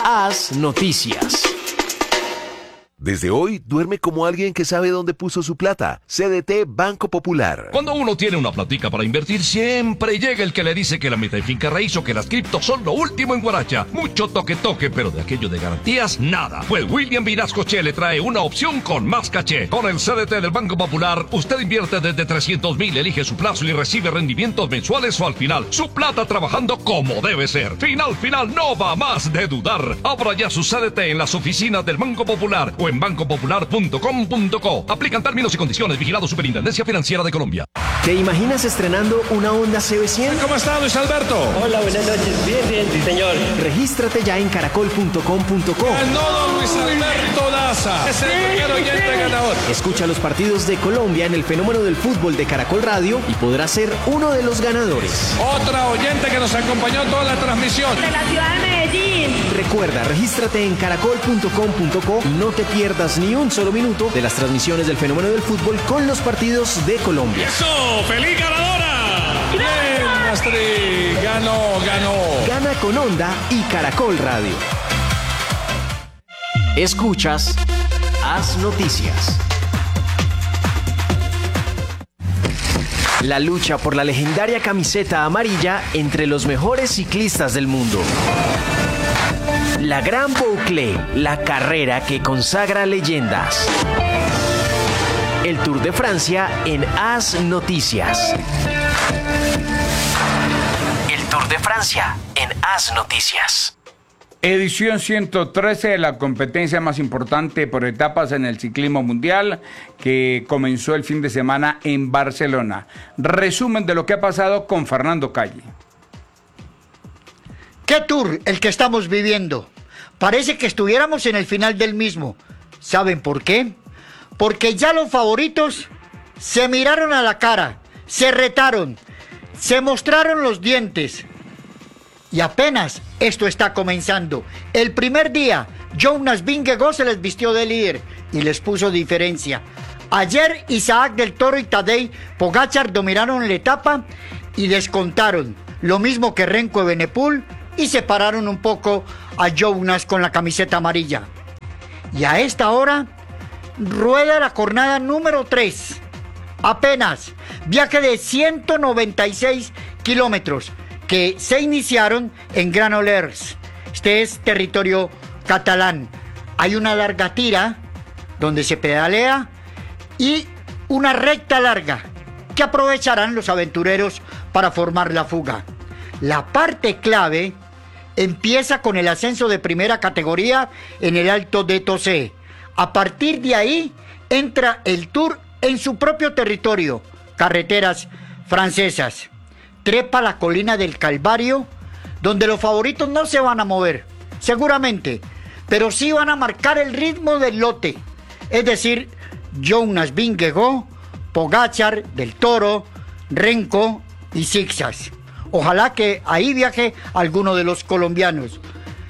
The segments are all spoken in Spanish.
Haz Noticias. Desde hoy, duerme como alguien que sabe dónde puso su plata. CDT Banco Popular. Cuando uno tiene una platica para invertir, siempre llega el que le dice que la meta en finca raíz o que las criptos son lo último en Guaracha. Mucho toque, pero de aquello de garantías, nada. Pues William Vinascoche le trae una opción con más caché. Con el CDT del Banco Popular, usted invierte desde 300,000, elige su plazo y recibe rendimientos mensuales o al final. Su plata trabajando como debe ser. Final, no va más de dudar. Abra ya su CDT en las oficinas del Banco Popular o en bancopopular.com.co. Aplican términos y condiciones. Vigilado Superintendencia Financiera de Colombia. ¿Te imaginas estrenando una Honda CB100? ¿Cómo está, Luis Alberto? Hola, buenas noches. Bien, sí, señor. Regístrate ya en caracol.com.co. Ganó Luis Alberto Daza. Es el primer oyente ganador. Escucha los partidos de Colombia en el fenómeno del fútbol de Caracol Radio y podrás ser uno de los ganadores. Otra oyente que nos acompañó toda la transmisión. De la ciudad de Medellín. Recuerda, regístrate en caracol.com.co y no te pierdas ni un solo minuto de las transmisiones del fenómeno del fútbol con los partidos de Colombia. ¡Eso! ¡Feliz ganadora! ¡Bien, Astrid! ¡Ganó! Gana con Honda y Caracol Radio. Escuchas Haz Noticias. La lucha por la legendaria camiseta amarilla entre los mejores ciclistas del mundo. La Gran Boucle, la carrera que consagra leyendas. El Tour de Francia en Haz Noticias. El Tour de Francia en Haz Noticias. Edición 113 de la competencia más importante por etapas en el ciclismo mundial que comenzó el fin de semana en Barcelona. Resumen de lo que ha pasado con Fernando Calle. ¿Qué tour el que estamos viviendo? Parece que estuviéramos en el final del mismo. ¿Saben por qué? Porque ya los favoritos se miraron a la cara, se retaron, se mostraron los dientes. Y apenas esto está comenzando. El primer día, Jonas Vingegaard se les vistió de líder y les puso diferencia. Ayer, Isaac del Toro y Tadej Pogačar dominaron la etapa y descontaron. Lo mismo que Renko Evenepoel y separaron un poco a Jonas con la camiseta amarilla. Y a esta hora rueda la jornada número 3. Apenas viaje de 196 kilómetros que se iniciaron en Granollers. Este es territorio catalán. Hay una larga tira donde se pedalea y una recta larga que aprovecharán los aventureros para formar la fuga. La parte clave empieza con el ascenso de primera categoría en el Alto de Tossé. A partir de ahí entra el Tour en su propio territorio, carreteras francesas. Trepa la colina del Calvario, donde los favoritos no se van a mover, seguramente, pero sí van a marcar el ritmo del lote. Es decir, Jonas Vingegaard, Pogačar, Del Toro, Renko y Zigzag. Ojalá que ahí viaje alguno de los colombianos.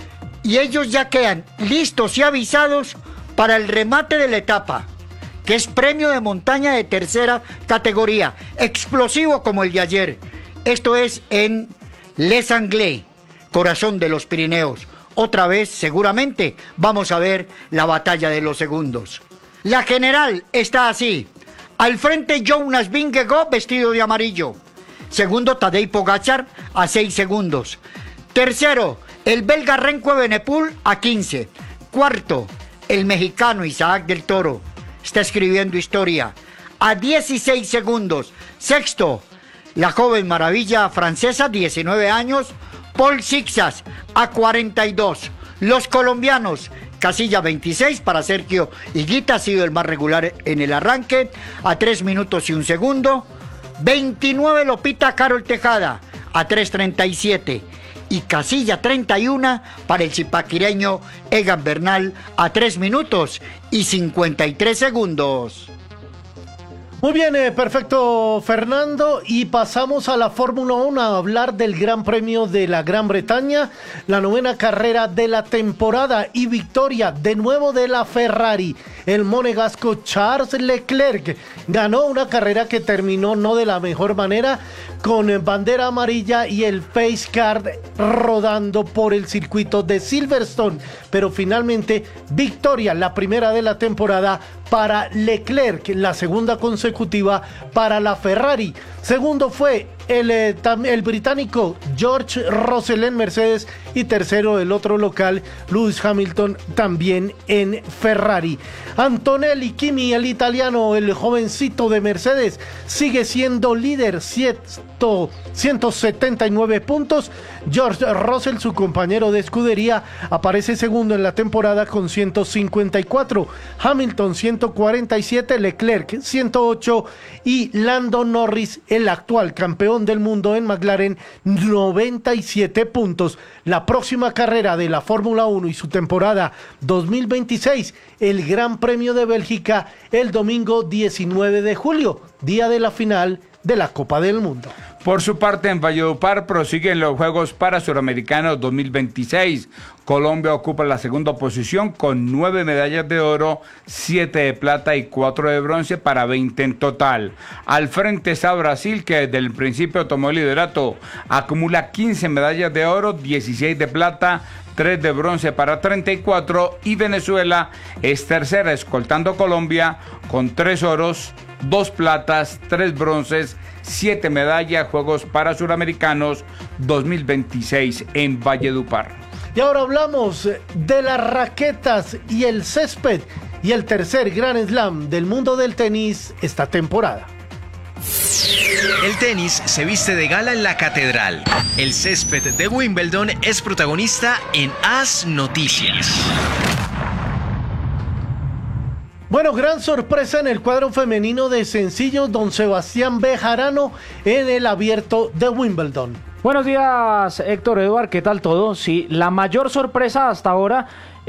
Y ellos ya quedan listos y avisados para el remate de la etapa, que es premio de montaña de tercera categoría, explosivo como el de ayer. Esto es en Les Anglais, corazón de los Pirineos. Otra vez, seguramente, vamos a ver la batalla de los segundos. La general está así. Al frente, Jonas Vingegaard vestido de amarillo. Segundo, Tadej Pogačar a 6 segundos. Tercero, el belga Renko Evenepoel a 15. Cuarto, el mexicano Isaac del Toro. Está escribiendo historia a 16 segundos. Sexto, la joven maravilla francesa, 19 años, Paul Zigzag a 42. Los colombianos, casilla 26 para Sergio Higuita, ha sido el más regular en el arranque, a 3 minutos y 1 segundo. 29 Lopita Carol Tejada a 3:37 y casilla 31 para el zipaquireño Egan Bernal a 3 minutos y 53 segundos. Muy bien, perfecto, Fernando, y pasamos a la Fórmula 1 a hablar del Gran Premio de la Gran Bretaña, la 9ª carrera de la temporada y victoria de nuevo de la Ferrari. El monegasco Charles Leclerc ganó una carrera que terminó no de la mejor manera, con bandera amarilla y el face card rodando por el circuito de Silverstone. Pero finalmente, victoria, la primera de la temporada para Leclerc, la segunda consecutiva para la Ferrari. Segundo fue el británico George Russell en Mercedes y tercero el otro local, Lewis Hamilton, también en Ferrari. Antonelli Kimi, el italiano, el jovencito de Mercedes, sigue siendo líder, 179 puntos. George Russell, su compañero de escudería, aparece segundo en la temporada con 154. Hamilton 147, Leclerc 108 y Lando Norris, el actual campeón del mundo en McLaren, 97 puntos. La próxima carrera de la Fórmula 1 y su temporada 2026, el Gran Premio de Bélgica, el domingo 19 de julio, día de la final de la Copa del Mundo. Por su parte, en Valledupar prosiguen los Juegos Suramericanos 2026. Colombia ocupa la segunda posición con 9 medallas de oro, 7 de plata y 4 de bronce para 20 en total. Al frente está Brasil, que desde el principio tomó el liderato. Acumula 15 medallas de oro, 16 de plata, 3 de bronce para 34, y Venezuela es tercera, escoltando a Colombia con 3 oros, 2 platas, 3 bronces, 7 medallas, Juegos Suramericanos 2026 en Valledupar. Y ahora hablamos de las raquetas y el césped y el tercer Grand Slam del mundo del tenis esta temporada. El tenis se viste de gala en la catedral. El césped de Wimbledon es protagonista en As Noticias. Bueno, gran sorpresa en el cuadro femenino de sencillos, don Sebastián Bejarano en el abierto de Wimbledon. Buenos días, Héctor, Eduard, ¿qué tal todo? Sí, la mayor sorpresa hasta ahora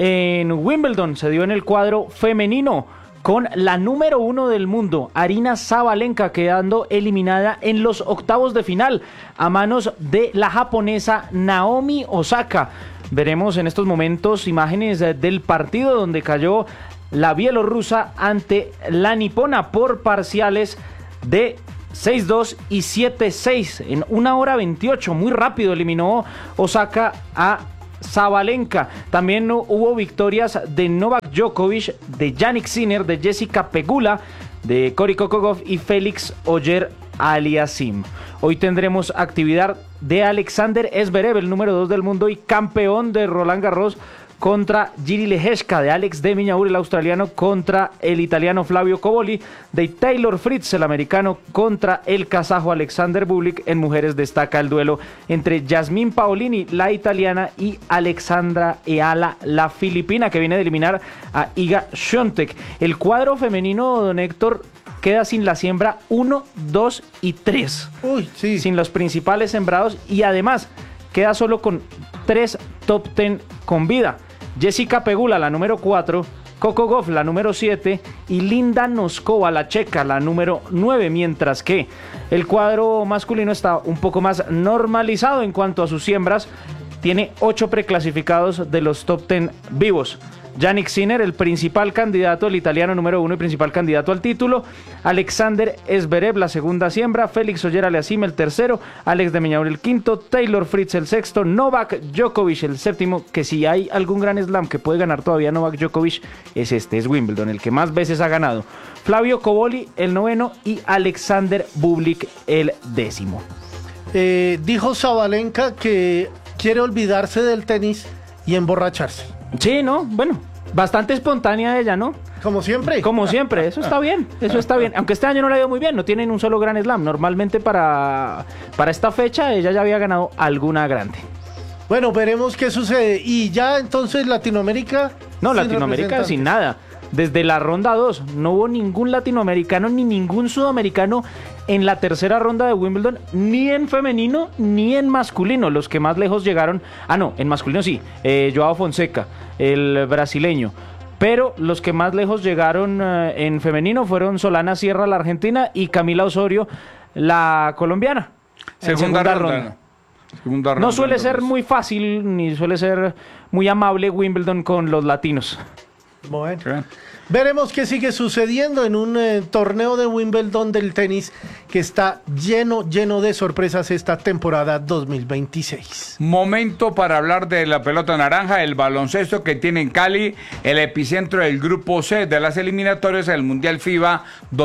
en Wimbledon se dio en el cuadro femenino, con la número 1 del mundo, Aryna Sabalenka, quedando eliminada en los octavos de final a manos de la japonesa Naomi Osaka. Veremos en estos momentos imágenes del partido donde cayó la bielorrusa ante la nipona por parciales de 6-2 y 7-6 en 1 hora 28. Muy rápido eliminó Osaka a Sabalenka. También hubo victorias de Novak Djokovic, de Jannik Sinner, de Jessica Pegula, de Cory Kokogov y Félix Auger-Aliassime. Hoy tendremos actividad de Alexander Zverev, el número 2 del mundo y campeón de Roland Garros, contra Jiri Lehecka, de Alex de Minaur, el australiano, contra el italiano Flavio Cobolli, de Taylor Fritz, el americano, contra el kazajo Alexander Bublik. En mujeres destaca el duelo entre Yasmin Paolini, la italiana, y Alexandra Eala, la filipina, que viene de eliminar a Iga Świątek. El cuadro femenino, don Héctor, queda sin la siembra 1, 2 y 3. Uy, sí. Sin los principales sembrados, y además queda solo con 3 top 10 con vida. Jessica Pegula, la número 4, Coco Gauff, la número 7, y Linda Noskova, la checa, la número 9, mientras que el cuadro masculino está un poco más normalizado en cuanto a sus siembras. Tiene 8 preclasificados de los top 10 vivos. Jannik Sinner, el principal candidato, el italiano número 1 y principal candidato al título. Alexander Zverev, la segunda siembra. Félix Auger-Aliassime, el tercero. Alex de Minaur, el quinto. Taylor Fritz, el sexto. Novak Djokovic, el séptimo. Que si hay algún gran slam que puede ganar todavía Novak Djokovic, es Wimbledon, el que más veces ha ganado. Flavio Cobolli, el noveno. Y Alexander Bublik, el décimo. Dijo Sabalenka que quiere olvidarse del tenis y emborracharse. Sí, ¿no? Bueno, bastante espontánea ella, ¿no? Como siempre. Como siempre, eso está bien, eso está bien. Aunque este año no le ha ido muy bien, no tienen un solo Grand Slam. Normalmente para esta fecha ella ya había ganado alguna grande. Bueno, veremos qué sucede. Y ya entonces Latinoamérica... No, Latinoamérica sin nada. Desde la ronda 2 no hubo ningún latinoamericano ni ningún sudamericano en la tercera ronda de Wimbledon, ni en femenino ni en masculino. Los que más lejos llegaron... en masculino sí, Joao Fonseca, el brasileño. Pero los que más lejos llegaron en femenino fueron Solana Sierra, la argentina, y Camila Osorio, la colombiana. Segunda ronda. No suele ser muy fácil, ni suele ser muy amable Wimbledon con los latinos. Bueno. Veremos qué sigue sucediendo en un torneo de Wimbledon del tenis que está lleno de sorpresas esta temporada 2026. Momento para hablar de la pelota naranja, el baloncesto que tiene en Cali, el epicentro del grupo C de las eliminatorias del Mundial FIBA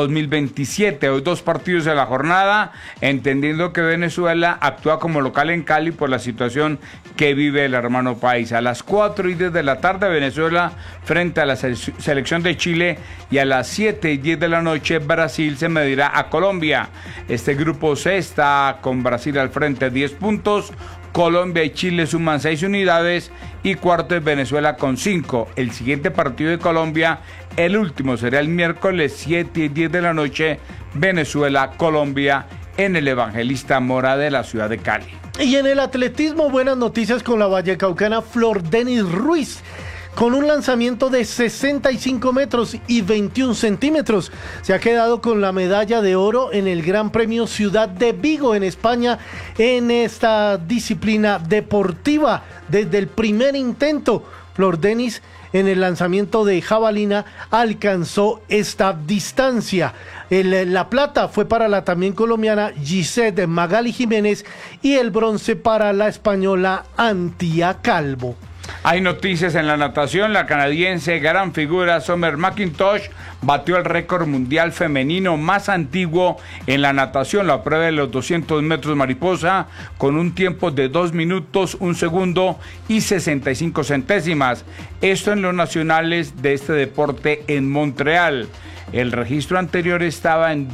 2027. Hoy 2 partidos de la jornada, entendiendo que Venezuela actúa como local en Cali por la situación que vive el hermano país. A las 4:10 de la tarde, Venezuela frente a la selección de Chile, y a las 7:10 de la noche Brasil se medirá a Colombia. Este grupo C está con Brasil al frente 10 puntos, Colombia y Chile suman 6 unidades y cuarto es Venezuela con 5. El siguiente partido de Colombia, el último, será el miércoles 7:10 de la noche, Venezuela-Colombia en el Evangelista Mora de la ciudad de Cali. Y en el atletismo, buenas noticias con la vallecaucana Flor Denis Ruiz. Con un lanzamiento de 65 metros y 21 centímetros, se ha quedado con la medalla de oro en el Gran Premio Ciudad de Vigo en España en esta disciplina deportiva. Desde el primer intento, Flor Denis en el lanzamiento de jabalina alcanzó esta distancia. La plata fue para la también colombiana Gisette Magali Jiménez y el bronce para la española Antía Calvo. Hay noticias en la natación. La canadiense gran figura Summer McIntosh batió el récord mundial femenino más antiguo en la natación, la prueba de los 200 metros mariposa, con un tiempo de 2 minutos, 1 segundo y 65 centésimas. Esto en los nacionales de este deporte en Montreal. El registro anterior estaba en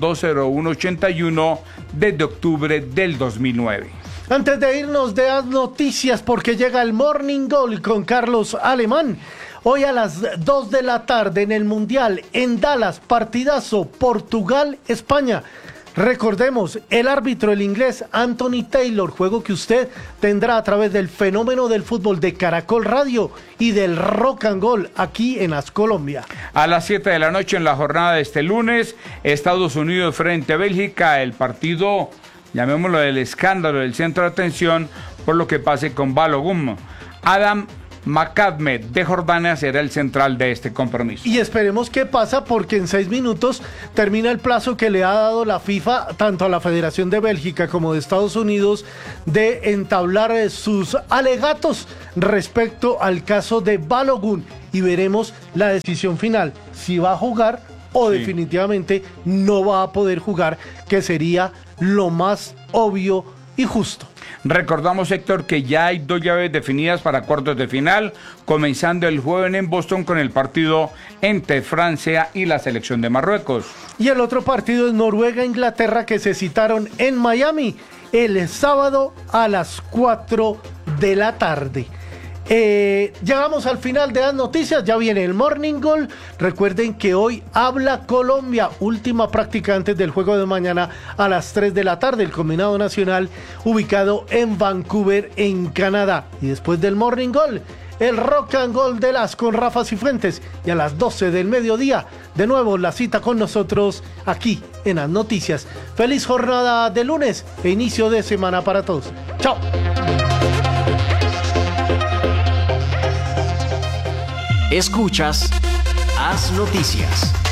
2:01.81 desde octubre del 2009. Antes de irnos de las noticias, porque llega el Morning Goal con Carlos Alemán. Hoy a las 2 de la tarde en el Mundial en Dallas, partidazo Portugal-España. Recordemos, el árbitro, el inglés Anthony Taylor, juego que usted tendrá a través del Fenómeno del Fútbol de Caracol Radio y del Rock and Goal aquí en As Colombia. A las 7 de la noche en la jornada de este lunes, Estados Unidos frente a Bélgica, el partido, llamémoslo del escándalo, del centro de atención por lo que pase con Balogun. Adam McAdmed de Jordania será el central de este compromiso. Y esperemos qué pasa, porque en 6 minutos termina el plazo que le ha dado la FIFA tanto a la Federación de Bélgica como de Estados Unidos de entablar sus alegatos respecto al caso de Balogun, y veremos la decisión final, si va a jugar o definitivamente no va a poder jugar, que sería lo más obvio y justo. Recordamos, Héctor, que ya hay 2 llaves definidas para cuartos de final, comenzando el jueves en Boston con el partido entre Francia y la selección de Marruecos. Y el otro partido es Noruega-Inglaterra, que se citaron en Miami el sábado a las 4 de la tarde. Llegamos al final de las noticias, ya viene el Morning Goal. Recuerden que hoy habla Colombia, última práctica antes del juego de mañana a las 3 de la tarde, el combinado nacional ubicado en Vancouver, en Canadá. Y después del Morning Goal, el Rock and Goal de las con Rafa Cifuentes, y a las 12 del mediodía, de nuevo la cita con nosotros aquí en las noticias. Feliz jornada de lunes e inicio de semana para todos. Chao. Escuchas Haz Noticias.